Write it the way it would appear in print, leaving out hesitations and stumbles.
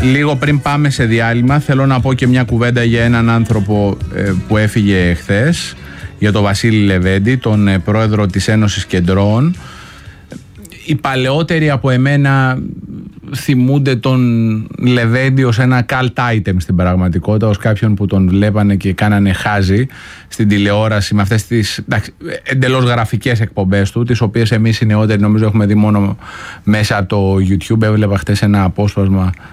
Λίγο πριν πάμε σε διάλειμμα, θέλω να πω και μια κουβέντα για έναν άνθρωπο που έφυγε χθες, για τον Βασίλη Λεβέντη, τον πρόεδρο της Ένωσης Κεντρώων. Οι παλαιότεροι από εμένα θυμούνται τον Λεβέντη ως ένα cult item στην πραγματικότητα, ως κάποιον που τον βλέπανε και κάνανε χάζι στην τηλεόραση με αυτές τις εντελώς γραφικές εκπομπές του, τις οποίες εμείς οι νεότεροι νομίζω έχουμε δει μόνο μέσα από το YouTube. Έβλεπα χτες ένα απόσπασμα